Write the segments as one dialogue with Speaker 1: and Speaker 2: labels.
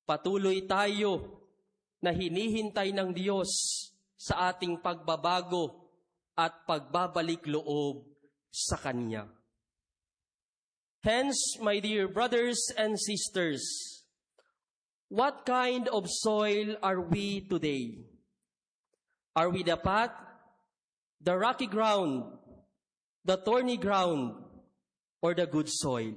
Speaker 1: Patuloy tayo na hinihintay ng Diyos sa ating pagbabago at pagbabalik loob sa Kanya. Hence, my dear brothers and sisters, what kind of soil are we today? Are we the path, the rocky ground, the thorny ground, or the good soil?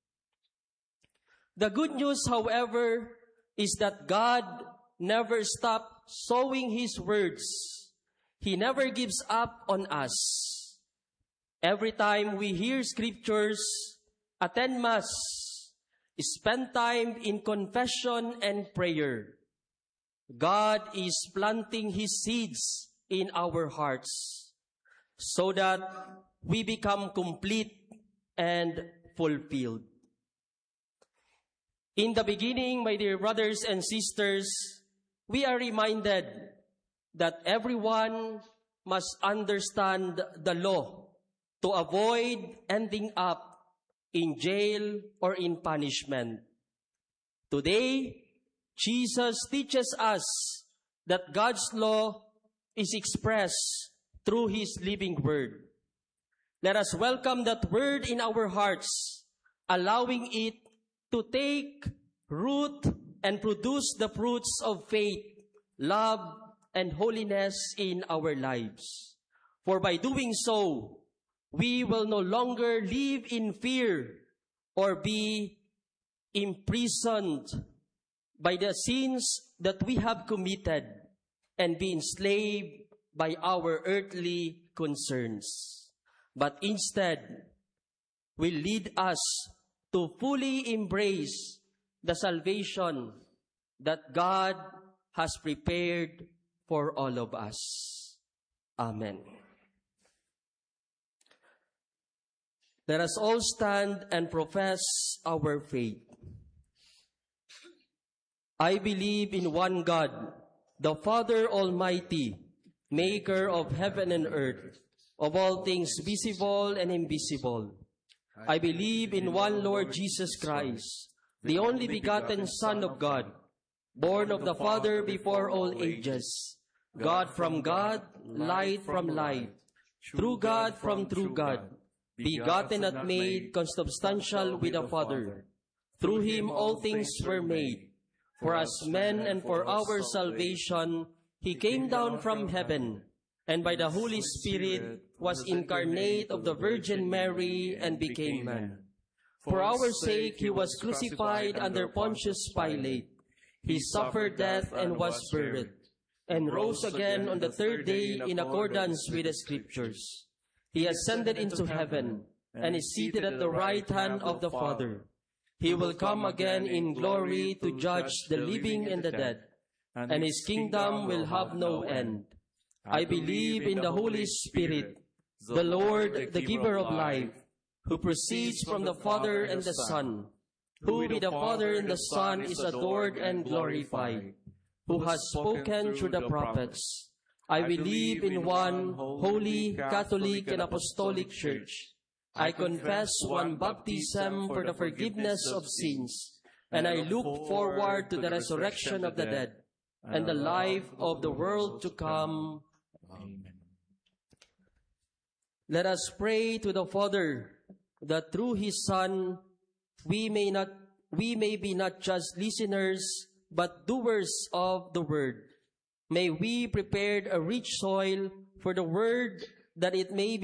Speaker 1: The good news, however, is that God never stops sowing His words. He never gives up on us. Every time we hear scriptures, attend Mass, spend time in confession and prayer, God is planting His seeds in our hearts so that we become complete and fulfilled. In the beginning, my dear brothers and sisters, we are reminded that everyone must understand the law to avoid ending up in jail or in punishment. Today, Jesus teaches us that God's law is expressed through His living word. Let us welcome that word in our hearts, allowing it to take root and produce the fruits of faith, love, and holiness in our lives. For by doing so, we will no longer live in fear or be imprisoned by the sins that we have committed and be enslaved by our earthly concerns. But instead, will lead us to fully embrace the salvation that God has prepared for all of us. Amen. Let us all stand and profess our faith. I believe in one God, the Father Almighty, maker of heaven and earth, of all things visible and invisible. I believe in one Lord Jesus Christ, the only begotten Son of God, born of the Father before all ages, God from God, light from light, true God from true God, begotten and made, consubstantial with the Father. Through Him all things were made. For us men and for our salvation, He came down from heaven, and by the Holy Spirit was incarnate of the Virgin Mary and became man. For our sake He was crucified under Pontius Pilate. He suffered death and was buried, and rose again on the third day in accordance with the Scriptures. He ascended into heaven, and is seated at the right hand of the Father. He will come again in glory to judge the living and the dead, and His kingdom will have no end. I believe in the Holy Spirit, the Lord, the giver of life, who proceeds from the Father and the Son, who with the Father and the Son is adored and glorified, who has spoken through the prophets. I believe in one holy, Catholic, and Apostolic Church. I confess one baptism for the forgiveness of sins, and I look forward to the resurrection of the dead and the life of the world to come. Amen. Let us pray to the Father that through His Son we may be not just listeners but doers of the word. May we prepare a rich soil for the word that it may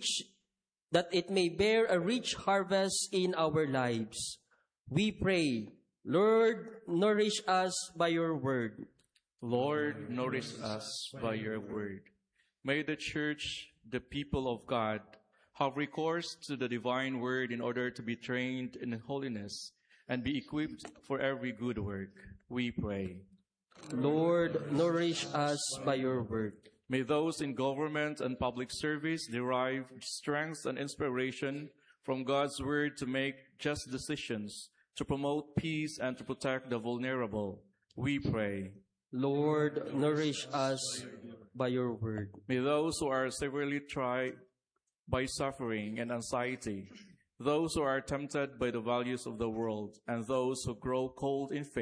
Speaker 1: bear a rich harvest in our lives. We pray, Lord, nourish us by your word.
Speaker 2: Lord, nourish us by your word. May the Church, the people of God, have recourse to the divine word in order to be trained in holiness and be equipped for every good work. We pray.
Speaker 1: Lord, nourish us by your word.
Speaker 2: May those in government and public service derive strength and inspiration from God's word to make just decisions, to promote peace and to protect the vulnerable. We pray.
Speaker 1: Lord, nourish us by your word.
Speaker 2: May those who are severely tried by suffering and anxiety, those who are tempted by the values of the world, and those who grow cold in faith,